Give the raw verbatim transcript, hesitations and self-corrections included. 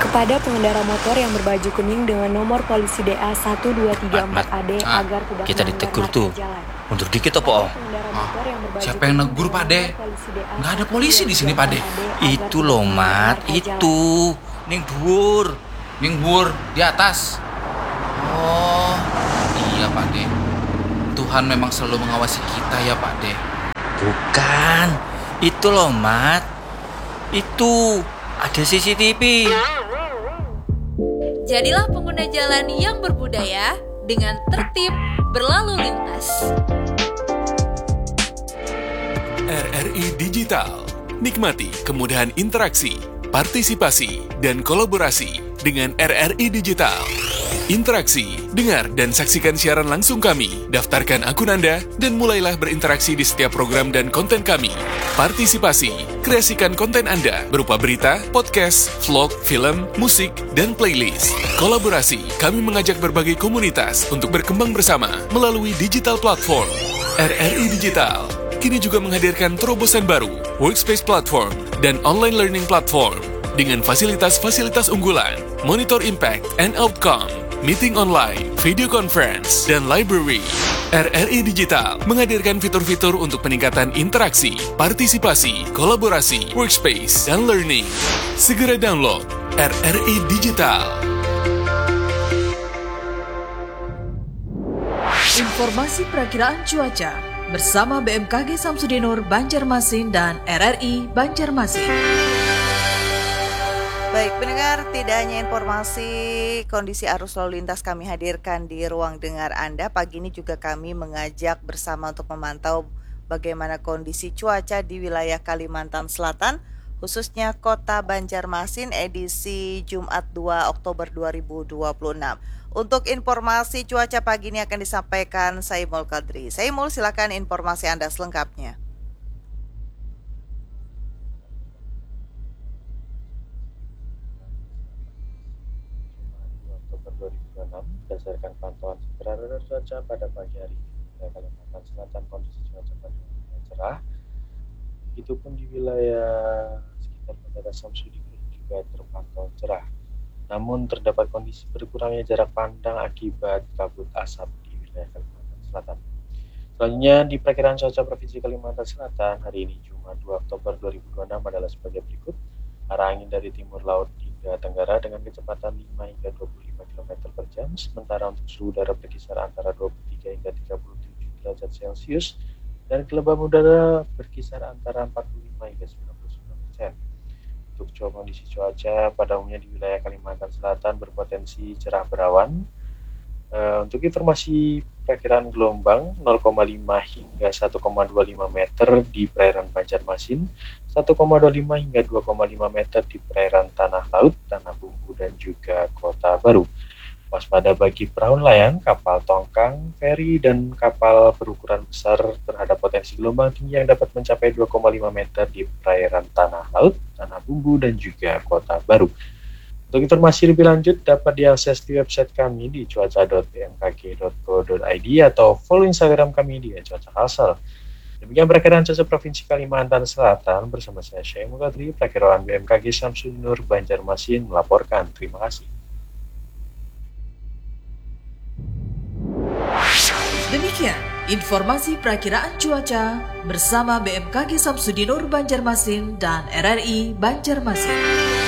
kepada pengendara motor yang berbaju kuning dengan nomor polisi D A satu dua tiga empat A D ah, agar tidak kita ditegur tuh. Mundur dikit apa, Om? Ah, siapa yang negur, Pak De? Nggak ada polisi di sini, Pak De. Itu loh, Mat, itu. Ning dhuwur. Ning dhuwur di atas. Oh, iya, Pak De. Tuhan memang selalu mengawasi kita ya, Pak De. Bukan. Itu loh, Mat. Itu ada C C T V. Jadilah pengguna jalan yang berbudaya dengan tertib berlalu lintas. R R I Digital. Nikmati kemudahan interaksi, partisipasi, dan kolaborasi dengan R R I Digital. Interaksi, dengar dan saksikan siaran langsung kami. Daftarkan akun Anda dan mulailah berinteraksi di setiap program dan konten kami. Partisipasi, kreasikan konten Anda berupa berita, podcast, vlog, film, musik, dan playlist. Kolaborasi, kami mengajak berbagai komunitas untuk berkembang bersama melalui digital platform. R R I Digital kini juga menghadirkan terobosan baru, workspace platform, dan online learning platform dengan fasilitas-fasilitas unggulan, monitor impact and outcome, meeting online, video conference, dan library. R R I Digital menghadirkan fitur-fitur untuk peningkatan interaksi, partisipasi, kolaborasi, workspace, dan learning. Segera download R R I Digital. Informasi perakiraan cuaca bersama B M K G Samsudinur Banjarmasin dan R R I Banjarmasin. Baik pendengar, tidak hanya informasi kondisi arus lalu lintas kami hadirkan di ruang dengar Anda. Pagi ini juga kami mengajak bersama untuk memantau bagaimana kondisi cuaca di wilayah Kalimantan Selatan, khususnya Kota Banjarmasin edisi Jumat dua Oktober dua ribu dua puluh enam. Untuk informasi cuaca pagi ini akan disampaikan Saimul Kadri. Saimul, silakan informasi Anda selengkapnya. Oktober dua ribu dua puluh enam, berdasarkan pantauan sementara radar cuaca pada pagi hari ini, wilayah Kalimantan Selatan kondisi cuaca pada umumnya cerah. Begitupun di wilayah sekitar Bandara Samsudinur juga terpantau cerah. Namun terdapat kondisi berkurangnya jarak pandang akibat kabut asap di wilayah Kalimantan Selatan. Selanjutnya di perkiraan cuaca Provinsi Kalimantan Selatan hari ini Jumat dua Oktober dua ribu dua puluh enam adalah sebagai berikut. Arah angin dari timur laut hingga tenggara dengan kecepatan lima hingga dua puluh lima kilometer per jam, sementara untuk suhu udara berkisar antara dua puluh tiga hingga tiga puluh tujuh derajat Celcius dan kelembaban udara berkisar antara empat puluh lima hingga sembilan puluh sembilan persen. Untuk cuaca kondisi cuaca pada umumnya di wilayah Kalimantan Selatan berpotensi cerah berawan. Uh, untuk informasi perkiraan gelombang nol koma lima hingga satu koma dua lima meter di perairan Banjarmasin, satu koma dua lima hingga dua koma lima meter di perairan Tanah Laut, Tanah Bumbu, dan juga Kota Baru. Waspada bagi perahu nelayan, kapal tongkang, feri, dan kapal berukuran besar terhadap potensi gelombang tinggi yang dapat mencapai dua koma lima meter di perairan Tanah Laut, Tanah Bumbu, dan juga Kota Baru. Untuk informasi lebih lanjut dapat diakses di website kami di cuaca dot b m k g dot co dot i d atau follow Instagram kami di cuaca kalsel. Demikian perkiraan cuaca Provinsi Kalimantan Selatan bersama saya Saimul Kadri, perkiraan B M K G Samsudinur Banjarmasin melaporkan. Terima kasih. Demikian informasi perakiraan cuaca bersama B M K G Samsudinur Banjarmasin dan R R I Banjarmasin.